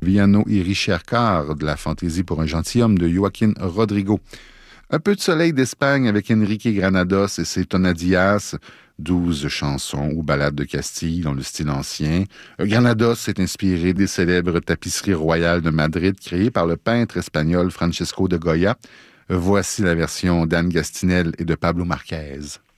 Viano y Ricercar de la fantaisie pour un gentilhomme de Joaquín Rodrigo. Un peu de soleil d'Espagne avec Enrique Granados et ses Tonadillas, 12 chansons ou ballades de Castille dans le style ancien. Granados s'est inspiré des célèbres tapisseries royales de Madrid créées par le peintre espagnol Francisco de Goya. Voici la version d'Anne Gastinel et de Pablo Marquez.